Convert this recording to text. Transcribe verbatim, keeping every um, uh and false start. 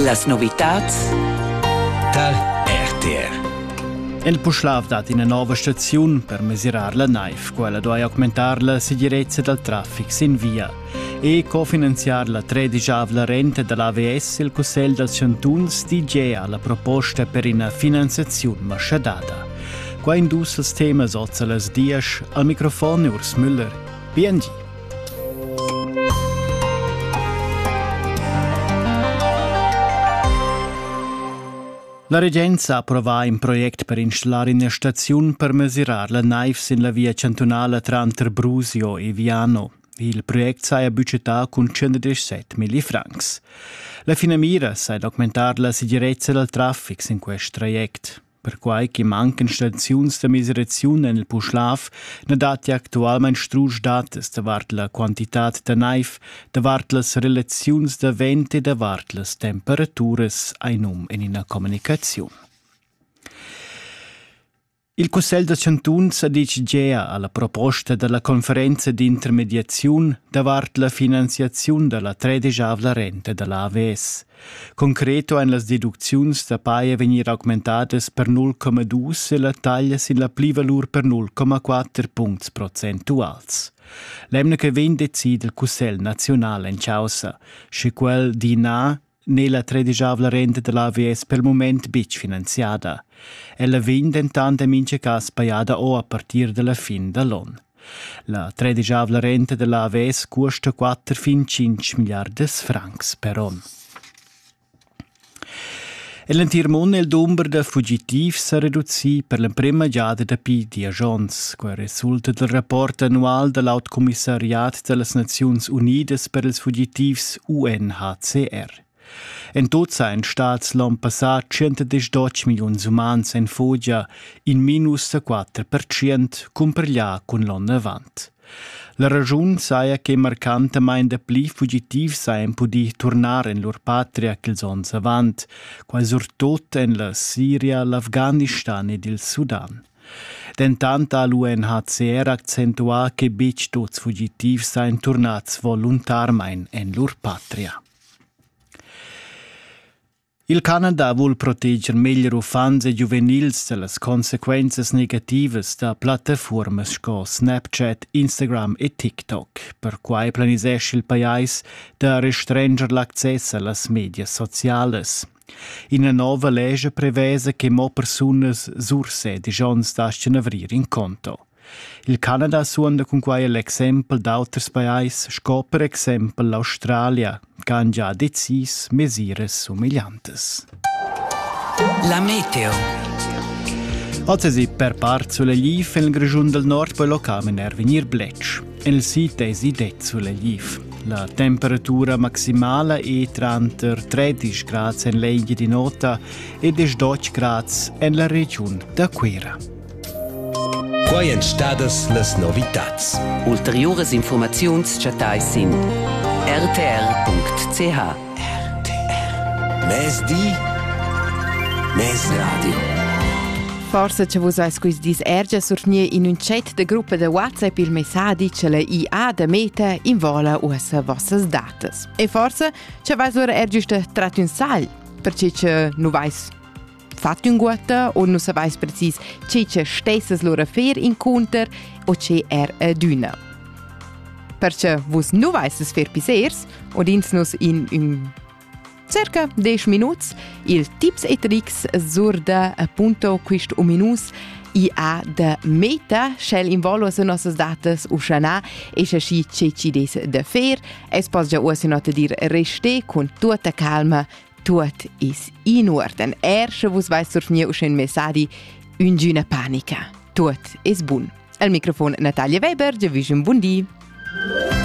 Las novitats dal R T R. El Puschlav dat in una nova staziun per mesurar la naif, quella doi augmentar la sicurezza del traffic sin via e cofinanziar la tredicavla renta dell'A V S il Cussel del Chantuns di Gea la proposta per una finanziazione masciadata. Qua indus il tema sozza las dias al microfono Urs Müller, B N G. La Regenza approva un progetto per installare una stazione per misurare la naif in la via cantonale tra Brusio e Viano. Il progetto sarà budgetato con centodiciassette mila francs. La fine mira sarà documentare la sicurezza del traffico in questo trajecto. Per quai che mancano stazioni di misurazione nel Puschlav, ne dati attualmente struge dates davart la quantità di naif, davart las relazioni de vento e davart las temperaturas ein um in una comunicazione. Il Cussel de Chantuns dice Gea alla proposta della conferenza di intermediazione davart la finanziazione della tredicavla renta dell'A V S. Concreto en las deducziuns da paia venir augmentadas per null komma due e la taglia sin la plivalur per null komma quattro punts procentuals. L'emne che ven decide il Cussel nazionale in Ciausa, sche quel di na nella tredicavla renta dell'A V S per moment bic finanziata. Ella vende intanto in mince cas pagata o a partir della fin dell'on. La tredicavla renta dell'A V S costa quattro fin cinque miliardi francs per on. E l'entirmon il numero de fugitivs s'ha riduzzi per la prima giada da pi di agents, quel risulta del rapport annual dell'Aut Commissariat delle Nazioni Unite per ils fugitivs U N H C R. En tot sein stats l'an passat centodiciotto milioni umans en foggia, in minus de quattro per cento comparglia con l'an avant. La ragione saia che marcantamain de pli fugitivs saien pudi tornar in lor patria ch'ils ans avant, quai surtot en la Siria, l'Afghanistan ed il Sudan. Dentant all'U N H C R accentua che bic tots fugitivs saien tornats volontarmain en lor patria. Il Canada vuol proteggere meglio fans e juvenils dalle conseguenze negative da piattaforme come Snapchat, Instagram e TikTok, per cui planisce il paese da restringere l'accesso alle medie sociali. In una nuova legge prevede che mo persone surse di giorni dasciano avere in conto. Il Canada suonda con quai l'esempio d'autri paesi, sco per esempio l'Australia, che hanno già deciso misure somigliantes. La meteo. Oggi per parte sulle Liv in Grigion del Nord poi localmente er venir bletch. Il sito è sidet sulle Liv. La temperatura maximale è tra tredici gradi in legge di nota e diciotto gradi in la regione da Quera. Quai entstadas las novitats. Ulteriores informaziuns chatai sin r t r punct c h. R T R. Mes di, mes radio. Forse ci vos ais quis dis ergia surnie in un chat de gruppa de WhatsApp il messaggi che la I A da meta in vola usa vossas datas. E forse ci vais ora ergia trat un sal, perché ci nu vais fatto un guata o non sapais precis ce ce stesses loro fer in conter o ce er aduna. Perché vos nu weiss fer pisers o dins nos in un circa dieci minuti il tips e tricks surda appunto quist un minus I A da meta shell in volo se nossas datas usana e sci ce ci des da fer es pos già usi nota dir reste con tutta calma. Tot is in ordine. Er se vos vais surfnie us un messadi un giuna panica. Tot is bun. Al microfono Natalia Weber, già vi un buon dì.